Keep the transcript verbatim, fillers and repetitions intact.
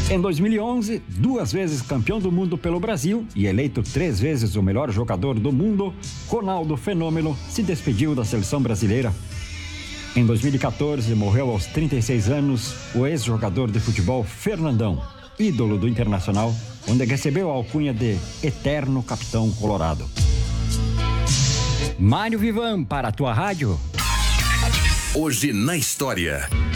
Em dois mil e onze, duas vezes campeão do mundo pelo Brasil e eleito três vezes o melhor jogador do mundo, Ronaldo Fenômeno se despediu da seleção brasileira. Em dois mil e quatorze, morreu aos trinta e seis anos o ex-jogador de futebol Fernandão, ídolo do Internacional, onde recebeu a alcunha de Eterno Capitão Colorado. Mário Vivan para a tua rádio. Hoje na história.